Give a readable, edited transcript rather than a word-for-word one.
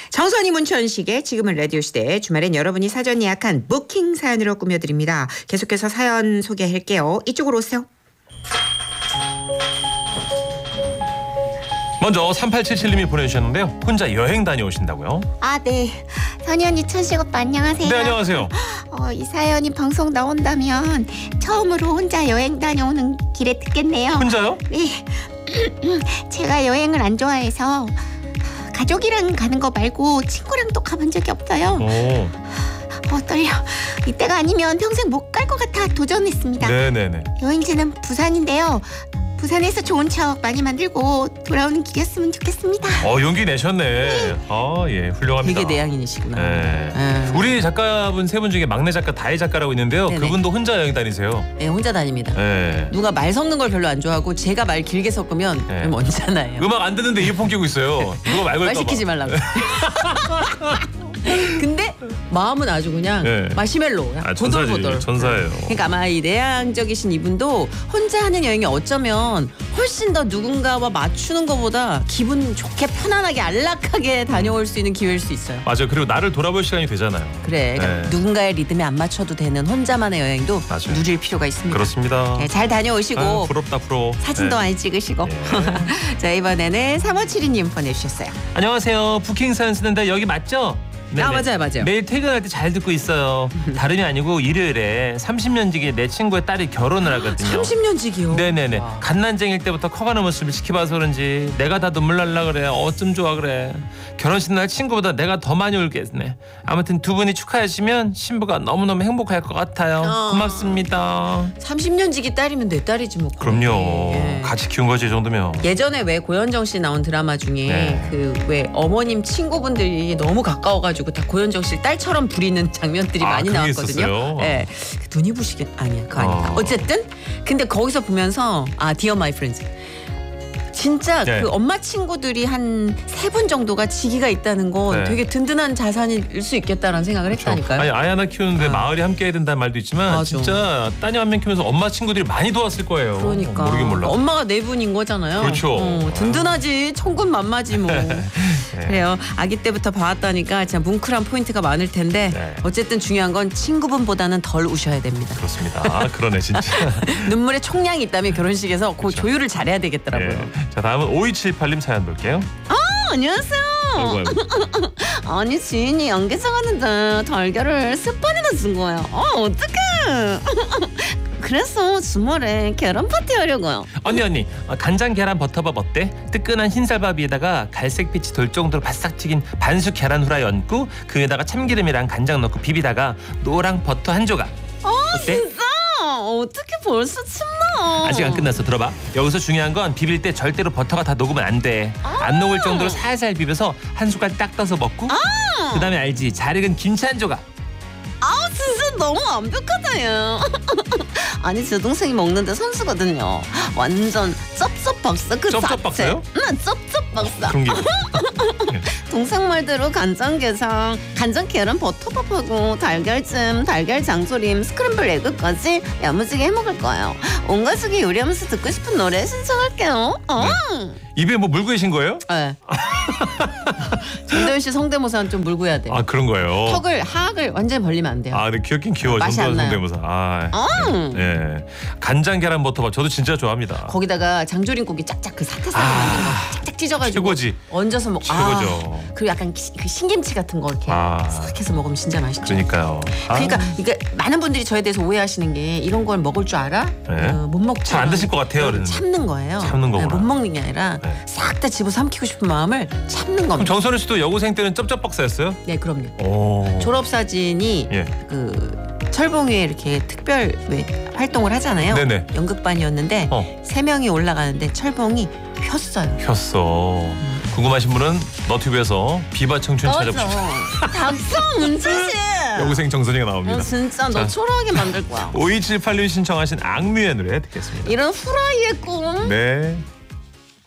정선이 문천식의 지금은 라디오 시대. 주말엔 여러분이 사전 예약한 부킹 사연으로 꾸며드립니다. 계속해서 사연 소개할게요. 이쪽으로 오세요. 먼저 3877님이 보내주셨는데요. 혼자 여행 다녀오신다고요? 아, 네. 선희 언니, 천식 오빠 안녕하세요. 네, 안녕하세요. 이 사연이 방송 나온다면 처음으로 혼자 여행 다녀오는 길에 듣겠네요. 혼자요? 네. 제가 여행을 안 좋아해서 가족이랑 가는 거 말고 친구랑 또 가본 적이 없어요. 떨려. 이때가 아니면 평생 못 갈 것 같아 도전했습니다. 네네네. 여행지는 부산인데요. 부산에서 좋은 추억 많이 만들고 돌아오는 길이었으면 좋겠습니다. 용기 내셨네. 예, 훌륭합니다. 되게 내향인이시구나. 네. 우리 작가분 세 분 중에 막내 작가 다혜 작가라고 있는데요. 네네. 그분도 혼자 여행 다니세요. 네, 혼자 다닙니다. 네. 누가 말 섞는 걸 별로 안 좋아하고 제가 말 길게 섞으면 네. 그럼 언짢아요. 음악 안 듣는데 이어폰 끼고 있어요. 누가 말 걸까 말 봐. 시키지 말라고. 근데 마음은 아주 그냥 네. 마시멜로 천사지. 보들보들. 천사예요. 그러니까 아마 이 내향적이신 이분도 혼자 하는 여행이 어쩌면 훨씬 더 누군가와 맞추는 것보다 기분 좋게 편안하게 안락하게 다녀올 수 있는 기회일 수 있어요. 맞아요. 그리고 나를 돌아볼 시간이 되잖아요. 그래. 그러니까 네. 누군가의 리듬에 안 맞춰도 되는 혼자만의 여행도 맞아요. 누릴 필요가 있습니다. 그렇습니다. 네, 잘 다녀오시고 아유, 부럽다 부러워. 사진도 네. 많이 찍으시고. 예. 자, 이번에는 3572님 보내주셨어요. 안녕하세요. 부킹 사연 쓰는데 여기 맞죠? 네네. 맞아요. 매일 퇴근할 때 잘 듣고 있어요. 다름이 아니고 일요일에 30년 지기 내 친구의 딸이 결혼을 하거든요. 30년지기요. 네네네. 갓난쟁일 때부터 커가는 모습을 지켜봐서 그런지 내가 다 눈물 날라 그래. 어쩜 좋아 그래. 결혼식 날 친구보다 내가 더 많이 울겠네. 아무튼 두 분이 축하해주시면 신부가 너무너무 행복할 것 같아요. 고맙습니다. 30년지기 딸이면 내 딸이지 뭐. 그럼요. 예. 같이 키운 거지 이 정도면. 예전에 왜 고현정 씨 나온 드라마 중에 네. 그 왜 어머님 친구분들이 너무 가까워가지고 다 고현정 씨 딸처럼 부리는 장면들이 많이 그게 나왔거든요. 있었어요? 네. 눈이 부시게 아니야, 그거 아니다. 어쨌든 근데 거기서 보면서 Dear My Friends. 진짜 네. 그 엄마 친구들이 한 3분 정도가 지기가 있다는 건 네. 되게 든든한 자산일 수 있겠다라는 생각을 했다니까요. 아니 아이 하나 키우는데 마을이 함께해야 된다는 말도 있지만 맞아. 진짜 따님 한 명 키우면서 엄마 친구들이 많이 도왔을 거예요. 그러니까 모르긴 몰라. 엄마가 4분인 거잖아요. 그렇죠. 든든하지. 천군만마지 뭐. 그래요. 아기 때부터 봐왔다니까 진짜 뭉클한 포인트가 많을 텐데 네. 어쨌든 중요한 건 친구분보다는 덜 우셔야 됩니다. 그렇습니다. 그러네 진짜. 눈물의 총량이 있다면 결혼식에서 그 조율을 잘해야 되겠더라고요. 예. 자 다음은 5278님 사연 볼게요. 안녕하세요. 아이고. 아니 지인이 연기자 가는데 달걀을 3번이나 쓴 거예요. 어떡해. 그래서 주말에 계란 파티 하려고요. 언니 간장 계란 버터밥 어때? 뜨끈한 흰쌀밥 위에다가 갈색빛이 돌 정도로 바싹 튀긴 반숙 계란 후라이 얹고 그 위에다가 참기름이랑 간장 넣고 비비다가 노랑 버터 한 조각. 어때? 진짜? 어떻게 벌써 침나? 아직 안 끝났어. 들어봐. 여기서 중요한 건 비빌 때 절대로 버터가 다 녹으면 안 돼. 안 녹을 정도로 살살 비벼서 한 숟갈 딱 떠서 먹고 그 다음에 알지? 잘 익은 김치 한 조각. 진짜 너무 완벽하다 얘. 아니 제 동생이 먹는데 선수거든요. 완전 쩝쩝 박사 그 쩝쩝 자체. 박사요? 응, 쩝쩝 박사. 그런 게 동생 말대로 간장게장, 간장 계란 버터밥하고 달걀찜, 달걀 장조림, 스크램블 에그까지 야무지게 해먹을 거예요. 온 가족이 요리하면서 듣고 싶은 노래 신청할게요. 입에 뭐 물고 계신 거예요? 네. 전도연 씨 성대모사는 좀 물고 해야 돼요. 그런 거예요. 턱을 하악을 완전히 벌리면 안 돼요. 근데 귀엽긴 귀여워. 맛이 안 나요. 성대모사. 예. 간장 계란 버터밥 저도 진짜 좋아합니다. 거기다가 장조림고기 짝짝 그 사태살로 만든 거 짝짝 찢어가지고 최고지. 얹어서 먹. 최고죠. 그리고 약간 그 신김치 같은 거 이렇게 싹 해서 먹으면 진짜 맛있죠. 그러니까요. 그러니까 이게 많은 분들이 저에 대해서 오해하시는 게 이런 걸 먹을 줄 알아? 네. 못 먹죠. 잘 안 드실 것 같아요, 어른. 참는 거예요. 참는 거구나. 못 먹는 게 아니라 네. 싹 다 집어 삼키고 싶은 마음을 참는 그럼 겁니다. 정선우 씨도 여고생 때는 쩝쩝 박사였어요? 네, 그럼요. 오. 졸업 사진이 예. 그 철봉에 이렇게 특별 왜 활동을 하잖아요. 네네. 연극반이었는데 3명이 올라가는데 철봉이 폈어요. 폈어. 궁금하신 분은 너튜브에서 비바 청춘 찾아보시죠. 닥쳐 문채씨. 여고생 정선이가 나옵니다. 진짜 너 자. 초라하게 만들 거야. 5278님 신청하신 악뮤의 노래 듣겠습니다. 이런 후라이의 꿈. 네.